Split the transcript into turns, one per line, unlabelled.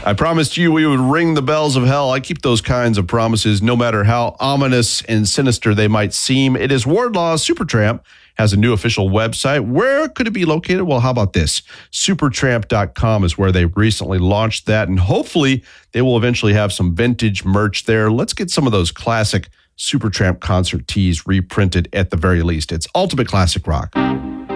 I promised you we would ring the bells of hell. I keep those kinds of promises, no matter how ominous and sinister they might seem. It is Wardlaw. Supertramp has a new official website. Where could it be located? Well, how about this? Supertramp.com is where they recently launched that, and hopefully they will eventually have some vintage merch there. Let's get some of those classic Supertramp concert tees reprinted at the very least. It's Ultimate Classic Rock.